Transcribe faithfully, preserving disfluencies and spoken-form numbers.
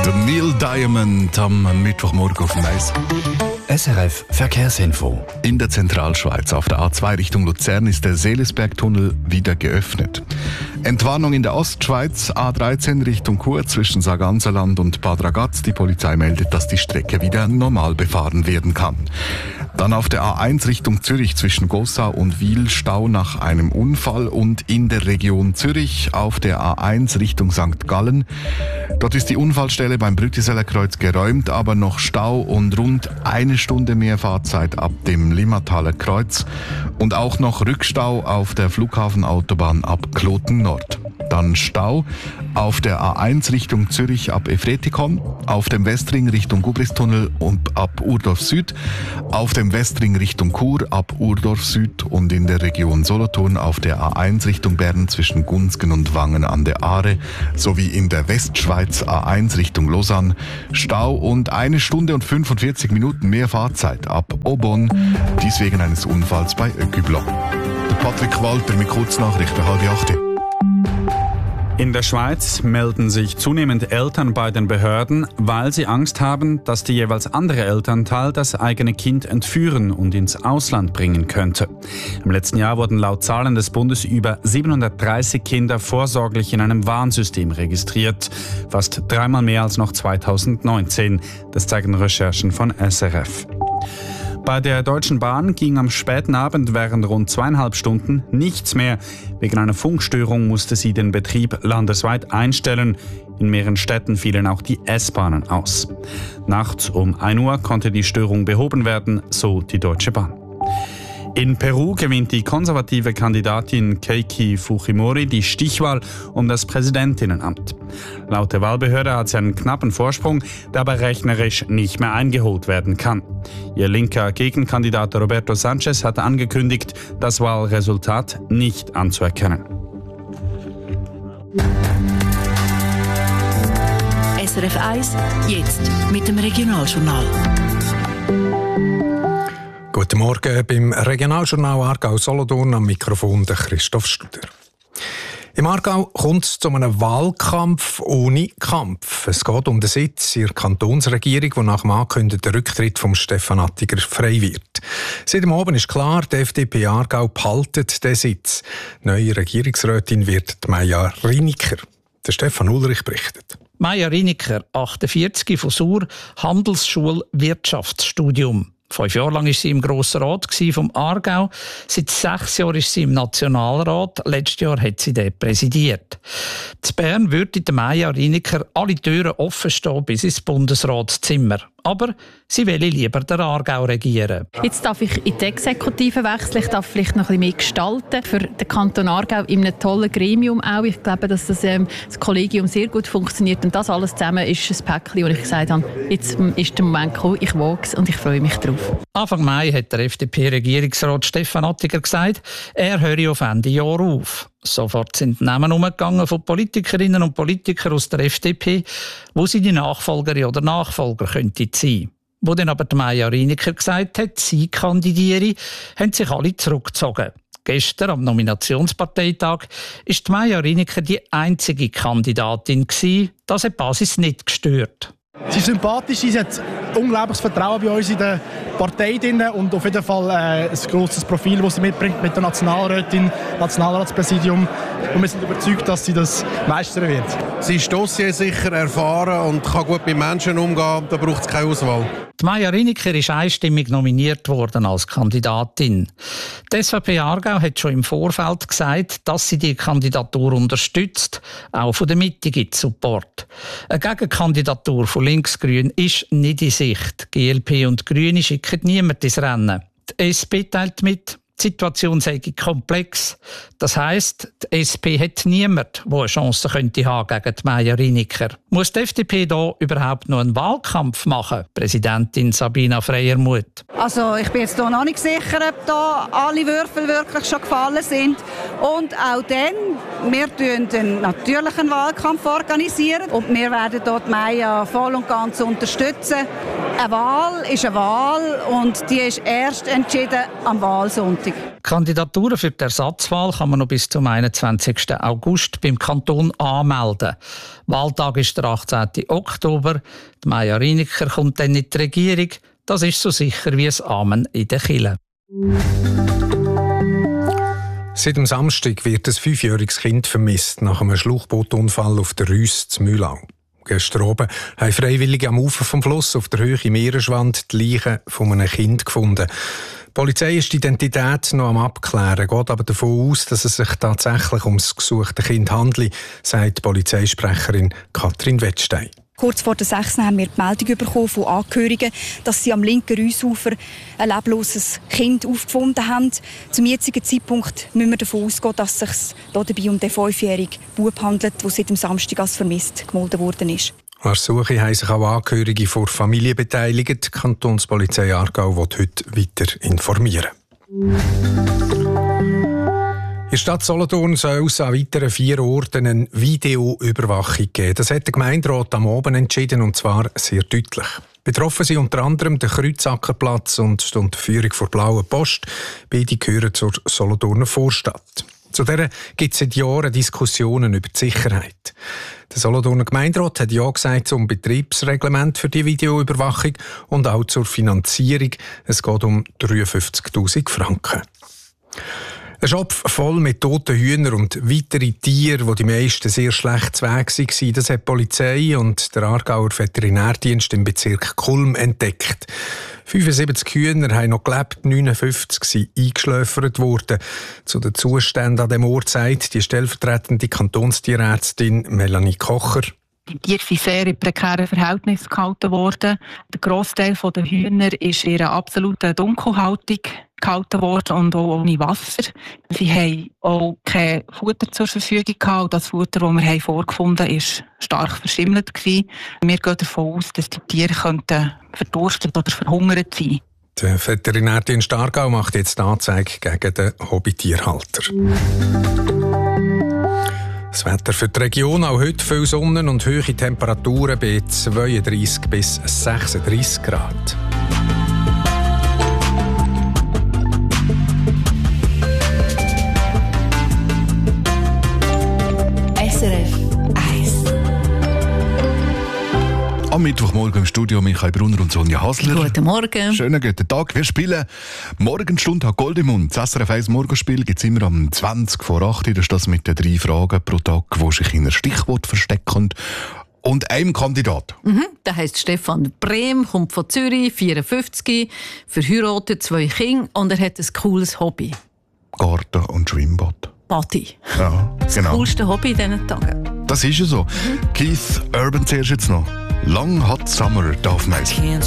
Der Neil Diamond am Mittwochmorgen auf dem Eis. S R F Verkehrsinfo. In der Zentralschweiz auf der A zwei Richtung Luzern ist der Seelisbergtunnel wieder geöffnet. Entwarnung in der Ostschweiz, A dreizehn Richtung Chur zwischen Sarganserland und Bad Ragaz. Die Polizei meldet, dass die Strecke wieder normal befahren werden kann. Dann auf der A eins Richtung Zürich zwischen Gossau und Wil Stau nach einem Unfall und in der Region Zürich auf der A eins Richtung Sankt Gallen. Dort ist die Unfallstelle beim Brütiseler Kreuz geräumt, aber noch Stau und rund eine Stunde mehr Fahrzeit ab dem Limmataler Kreuz und auch noch Rückstau auf der Flughafenautobahn ab Kloten Nord. Dann Stau auf der A eins Richtung Zürich ab Efretikon, auf dem Westring Richtung Gubristunnel und ab Urdorf Süd, auf dem Westring Richtung Chur ab Urdorf Süd und in der Region Solothurn auf der A eins Richtung Bern zwischen Gunzgen und Wangen an der Aare sowie in der Westschweiz A eins Richtung Lausanne Stau und eine Stunde und fünfundvierzig Minuten mehr Fahrzeit ab Aubonne, dies wegen eines Unfalls bei Öküblo. Der Patrick Walter mit Kurznachrichten, halb acht. In der Schweiz melden sich zunehmend Eltern bei den Behörden, weil sie Angst haben, dass der jeweils andere Elternteil das eigene Kind entführen und ins Ausland bringen könnte. Im letzten Jahr wurden laut Zahlen des Bundes über siebenhundertdreißig Kinder vorsorglich in einem Warnsystem registriert. Fast dreimal mehr als noch zweitausendneunzehn. Das zeigen Recherchen von S R F. Bei der Deutschen Bahn ging am späten Abend während rund zweieinhalb Stunden nichts mehr. Wegen einer Funkstörung musste sie den Betrieb landesweit einstellen. In mehreren Städten fielen auch die S-Bahnen aus. Nachts um ein Uhr konnte die Störung behoben werden, so die Deutsche Bahn. In Peru gewinnt die konservative Kandidatin Keiki Fujimori die Stichwahl um das Präsidentinnenamt. Laut der Wahlbehörde hat sie einen knappen Vorsprung, der aber rechnerisch nicht mehr eingeholt werden kann. Ihr linker Gegenkandidat Roberto Sanchez hat angekündigt, das Wahlresultat nicht anzuerkennen. S R F eins, jetzt mit dem Regionaljournal. Guten Morgen beim Regionaljournal Aargau-Solothurn, am Mikrofon der Christoph Studer. Im Aargau kommt es zu einem Wahlkampf ohne Kampf. Es geht um den Sitz in der Kantonsregierung, wo nach dem angekündigten Rücktritt von Stefan Attiger frei wird. Seit dem Abend ist klar, die F D P Aargau behaltet den Sitz. Neue Regierungsrätin wird die Maja Riniker. Der Stefan Ulrich berichtet. Maja Riniker, achtundvierzig, von Sur, Handelsschule Wirtschaftsstudium. Fünf Jahre lang war sie im Grossen Rat vom Aargau. Seit sechs Jahren ist sie im Nationalrat. Letztes Jahr hat sie den präsidiert. In Bern würde Maja Riniker alle Türen offen stehen bis ins Bundesratszimmer. Aber sie will lieber den Aargau regieren. Jetzt darf ich in die Exekutive wechseln. Ich darf vielleicht noch ein bisschen mehr gestalten. Für den Kanton Aargau in einem tollen Gremium auch. Ich glaube, dass das, ähm, das Kollegium sehr gut funktioniert. Und das alles zusammen ist ein Päckchen, wo ich gesagt habe, jetzt ist der Moment gekommen, ich wage es und ich freue mich drauf. Anfang Mai hat der F D P-Regierungsrat Stefan Attiger gesagt, er höre auf Ende Jahr auf. Sofort sind Namen umgegangen von Politikerinnen und Politikern aus der F D P, wo sie die Nachfolgerin oder Nachfolger könnte sein. Wo dann aber die Maja Riniker gesagt hat, sie kandidiere, haben sich alle zurückgezogen. Gestern am Nominationsparteitag ist die Maja Riniker die einzige Kandidatin gewesen. Das hat die Basis nicht gestört. Sie ist sympathisch, sie hat unglaubliches Vertrauen bei uns in der Partei drin und auf jeden Fall äh, ein grosses Profil, das sie mitbringt mit der Nationalrätin, Nationalratspräsidium. Und wir sind überzeugt, dass sie das meistern wird. Sie ist dossiersicher, erfahren und kann gut mit Menschen umgehen. Da braucht es keine Auswahl. Die Maja Riniker ist einstimmig nominiert worden als Kandidatin. Die S V P Aargau hat schon im Vorfeld gesagt, dass sie die Kandidatur unterstützt. Auch von der Mitte gibt es Support. Eine Gegenkandidatur von Linksgrün ist nicht in Sicht. G L P und Grüne schicken niemand ins Rennen. Die S P teilt mit, die Situation sei komplex. Das heisst, die S P hat niemand, der eine Chance könnte haben gegen die Maja Riniker. Muss die F D P da überhaupt noch einen Wahlkampf machen? Präsidentin Sabina Freiermuth. Also ich bin jetzt hier noch nicht sicher, ob da alle Würfel wirklich schon gefallen sind. Und auch dann, wir organisieren natürlich einen Wahlkampf organisieren und wir werden dort Maja voll und ganz unterstützen. Eine Wahl ist eine Wahl und die ist erst entschieden am Wahlsonntag. Kandidaturen für die Ersatzwahl kann man noch bis zum einundzwanzigsten August beim Kanton anmelden. Wahltag ist der achtzehnten Oktober. Die Maja Rieniker kommt dann in die Regierung. Das ist so sicher wie das Amen in der Kirche. Seit dem Samstag wird ein fünfjähriges Kind vermisst nach einem Schlauchbootunfall auf der Rüss zu Mühlau. Gestern oben haben Freiwillige am Ufer vom Fluss auf der Höhe Meeresschwand die Leiche von einem Kind gefunden. Die Polizei ist die Identität noch am Abklären, geht aber davon aus, dass es sich tatsächlich um das gesuchte Kind handelt, sagt Polizeisprecherin Katrin Wettstein. Kurz vor der sechs haben wir die Meldung bekommen von Angehörigen, dass sie am linken Rüssufer ein lebloses Kind aufgefunden haben. Zum jetzigen Zeitpunkt müssen wir davon ausgehen, dass es sich dabei um den fünfjährigen Bub handelt, der seit dem Samstag als vermisst gemeldet worden ist. An der Suche haben sich auch Angehörige vor Familie beteiligt. Die Kantonspolizei Aargau wird heute weiter informieren. In der Stadt Solothurn soll es an weiteren vier Orten eine Videoüberwachung geben. Das hat der Gemeinderat am Abend entschieden, und zwar sehr deutlich. Betroffen sind unter anderem der Kreuzackerplatz und die Führung vor Blauen Post. Beide gehören zur Solothurner Vorstadt. Zu dieser gibt es seit Jahren Diskussionen über die Sicherheit. Der Solothurner Gemeinderat hat ja gesagt zum Betriebsreglement für die Videoüberwachung und auch zur Finanzierung. Es geht um dreiundfünfzigtausend Franken. Ein Schopf voll mit toten Hühnern und weiteren Tieren, die die meisten sehr schlecht zu Weg waren, das hat die Polizei und der Aargauer Veterinärdienst im Bezirk Kulm entdeckt. fünfundsiebzig Hühner haben noch gelebt, neunundfünfzig sind eingeschläfert worden. Zu den Zuständen an dem Ort sagt die stellvertretende Kantonstierärztin Melanie Kocher: Die Tiere sind sehr in prekären Verhältnissen gehalten worden. Der Grossteil der Hühner ist in einer absoluten Dunkelhaltung gehalten worden und auch ohne Wasser. Sie haben auch kein Futter zur Verfügung gehabt. Und das Futter, das wir vorgefunden haben, war stark verschimmelt gewesen. Wir gehen davon aus, dass die Tiere könnten verdurstet oder verhungert sein. Der Veterinärdienst Aargau macht jetzt Anzeige gegen den Hobbytierhalter. Das Wetter für die Region, auch heute viel Sonne und hohe Temperaturen bei zweiunddreissig bis sechsunddreissig Grad. S R F eins. Am Mittwochmorgen im Studio Michael Brunner und Sonja Hasler. Guten Morgen. Schönen guten Tag. Wir spielen Morgenstunde hat Gold im Mund. Das S R F eins Morgenspiel gibt es immer am zwanzig vor acht. Das ist das mit den drei Fragen pro Tag, die sich in ein Stichwort verstecken. Und einem Kandidat. Mhm, der heisst Stefan Brehm, kommt von Zürich, vierundfünfzig, verheiratet, zwei Kinder und er hat ein cooles Hobby. Garten und Schwimmbad. Party. Ja, das genau. coolste Hobby in diesen Tagen. Das ist ja so. Mhm. Keith Urban zuerst jetzt noch. Long Hot Summer darf man.